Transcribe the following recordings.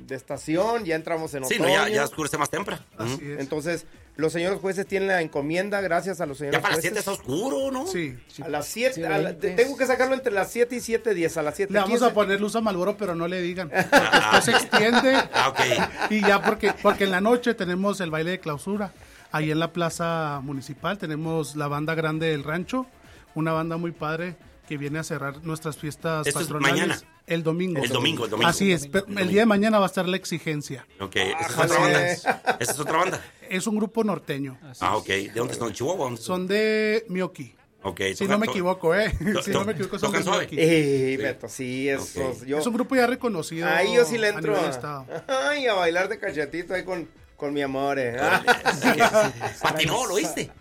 de estación, ya entramos en otoño. Sí, no, ya oscurece más temprano. Así es. Entonces, los señores jueces tienen la encomienda, gracias a los señores Ya para las jueces. 7 está oscuro, ¿no? Sí. A las 7, Sí, tengo que sacarlo entre las 7 y 7:10, a las 7:15. Le vamos a poner luz a Malboro, pero no le digan. Porque después se extiende. Ok. Y ya porque en la noche tenemos el baile de clausura. Ahí en la plaza municipal tenemos la banda grande del rancho, una banda muy padre que viene a cerrar nuestras fiestas ¿Esto es patronales. mañana? El domingo. El domingo. Así es, pero el día de mañana va a estar La Exigencia. Ok, ¿esa es otra banda? ¿Esa es otra banda? Es un grupo norteño. Ok. ¿De dónde son? ¿Chihuahua? ¿Dónde Son de Mioki. Ok. Si no me equivoco, Si no me equivoco, son de tocan suave. Mioki. Beto, sí, esos. Ok. Yo, Es un grupo ya reconocido. ahí yo sí le a entro nivel estado. ay, a bailar de cachetito ahí con mi amor. Patinó, ¿lo oíste?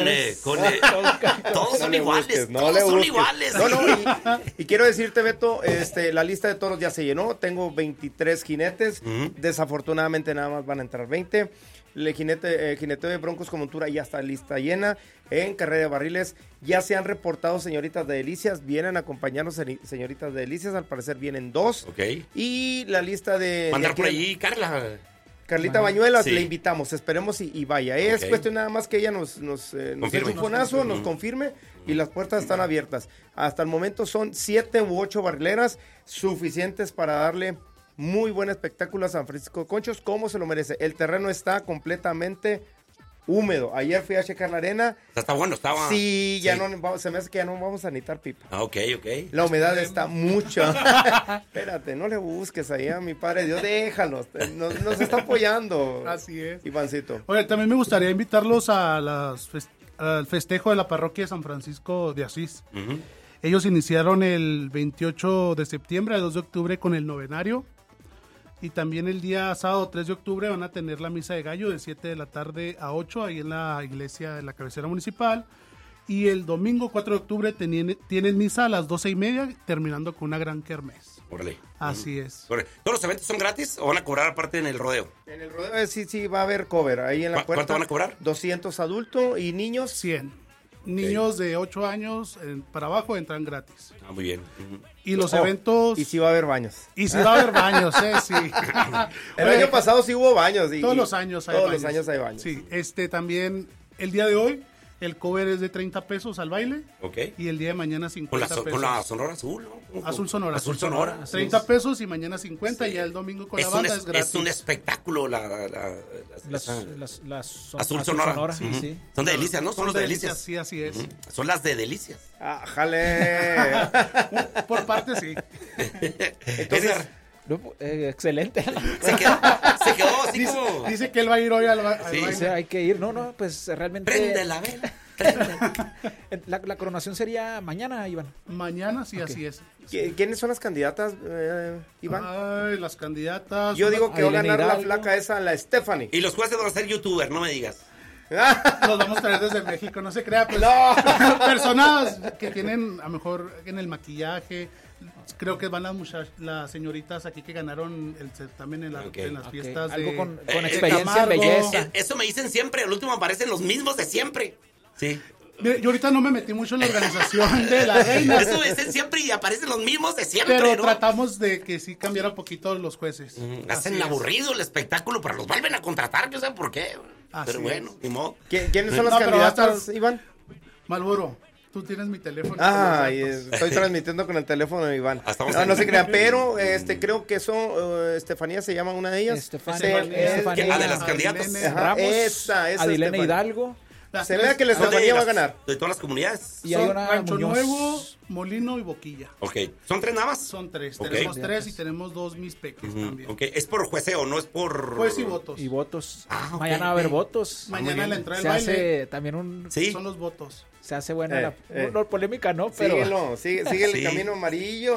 Todos son le iguales. busques, no Todos le son busques. iguales. No, y quiero decirte, Beto, la lista de toros ya se llenó. Tengo 23 jinetes. Desafortunadamente nada más van a entrar 20. El jineteo de broncos con montura ya está lista llena. En carrera de barriles ya se han reportado señoritas de Delicias. Vienen a acompañarnos señoritas de Delicias. Al parecer vienen 2. Ok. Y la lista de... Va a andar por ahí, Carla. Carlita Bañuelas, Sí. le invitamos, esperemos y vaya. Es Ok. cuestión nada más que ella nos dé Confirme. un fonazo, nos confirme y las puertas están abiertas. Hasta el momento son 7 u 8 barrileras suficientes para darle muy buen espectáculo a San Francisco de Conchos, como se lo merece. El terreno está completamente húmedo. Ayer fui a checar la arena. Está bueno, estaba. Sí, ya no, se me hace que ya no vamos a necesitar pipa. Ah, ok. La humedad está mucha. Espérate, no le busques ahí a mi padre Dios, déjalos. Nos está apoyando. Así es. Ivancito. Oye, también me gustaría invitarlos a al festejo de la parroquia de San Francisco de Asís. Ellos iniciaron el 28 de septiembre al 2 de octubre con el novenario. Y también el día sábado 3 de octubre van a tener la misa de gallo de 7 de la tarde a 8 ahí en la iglesia de la cabecera municipal. Y el domingo 4 de octubre tienen misa a las 12:30, terminando con una gran kermés. Órale. Así es. ¿Todos los eventos son gratis o van a cobrar aparte en el rodeo? En el rodeo sí va a haber cover. Ahí en la puerta. ¿Cuánto van a cobrar? 200 adultos y niños. 100. Niños de 8 años para abajo entran gratis. Ah, muy bien. Y los eventos... Y sí va a haber baños. Y si va a haber baños, sí. El año pasado sí hubo baños. Todos los años hay todos baños. los años hay baños. Sí, también el día de hoy el cover es de 30 pesos al baile. Ok. Y el día de mañana 50 pesos. Con la Sonora Azul, ¿no? Azul Sonora. Azul Sonora. 30 pesos y mañana 50 y ya el domingo con la banda es gratis. Es un espectáculo Las Azul Sonora. Sí, sí. Son de Delicias, ¿no? Son los de Delicias. Sí, así es. Son las de Delicias. Ah, jale. Por parte sí. Entonces, Excelente. Se quedó así como... Dice que él va a ir hoy al Sí, baile. O sea, hay que ir. No, pues realmente... Prende la vela. La coronación sería mañana, Iván. Mañana sí, Ok. así es. ¿quiénes son las candidatas, Iván? Ay, las candidatas. Yo digo que va a Ailén ganar la Hidalgo. flaca esa, la Stephanie. Y los jueces van a ser youtubers, no me digas. Los vamos a traer desde México, no se crea. Pues, personas que tienen a lo mejor en el maquillaje. Creo que van las señoritas aquí que ganaron el certamen en las Ok. fiestas Algo de con experiencia en Camargo. belleza. Eso me dicen siempre, al último aparecen los mismos de siempre. Sí. Mire, yo ahorita no me metí mucho en la organización de la reina, Eso me dicen siempre y aparecen los mismos de siempre, pero ¿no? tratamos de que sí cambiara un poquito los jueces. Hacen Así es. aburrido el espectáculo, pero los vuelven a contratar, que no sé por qué. Así Pero bueno, ni modo. ¿Quiénes son las No, pero va a candidatas, estar- Iván? Malboro, tú tienes mi teléfono. Ay, estoy transmitiendo con el teléfono de Iván. Estamos No, en- no se crean, pero creo que Estefanía se llama una de ellas. Estefanía de las candidatas. Ajá, Ramos, esa Adilena Estefanía. Hidalgo. Se vea que la Estefanía va a ganar. De todas las comunidades. Y hay Son una Rancho Muñoz. Nuevo, Molino y Boquilla. Ok. ¿Son 3 nada más? Son 3. Ok. Tenemos 3 y tenemos 2 mis peques también. Ok. Es por jueceo, no es por... Juez y votos. Y votos. Ah, ok, Mañana va a haber ok. votos. Mañana la entrada Se del baile hace también Sí. son los votos. se hace buena Eh. no, polémica, ¿no? Pero Síguelo, sigue el Sí. camino amarillo.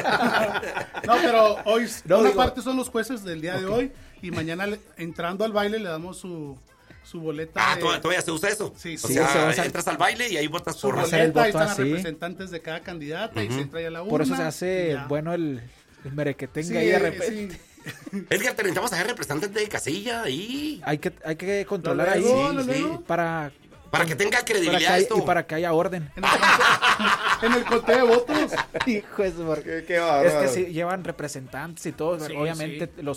No, pero hoy No, una digo- parte son los jueces del día de hoy y mañana entrando al baile le damos su boleta. Ah, de- todavía se usa eso. Sí, o sí, sea, se usa. entras al baile y ahí votas su por... hacer el boleta, ahí voto están los así. representantes de cada candidata y se entra ya la urna. por eso se y hace ya. bueno el merequetenga Sí, ahí de repente. sí. Edgar, te necesitamos a ser representante de casilla ahí. Hay que controlar ahí Luego, sí, luego. para Para que tenga para que credibilidad haya- esto. y para que haya orden. En el conteo de votos. Hijo de su mar- Qué Es bárbaro. que sí, llevan representantes y todo. Sí, Obviamente sí. los